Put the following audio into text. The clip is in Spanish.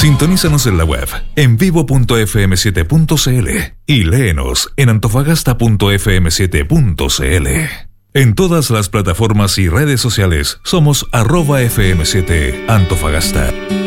Sintonízanos en la web en vivo.fm7.cl y léenos en antofagasta.fm7.cl. En todas las plataformas y redes sociales somos @FM7 Antofagasta.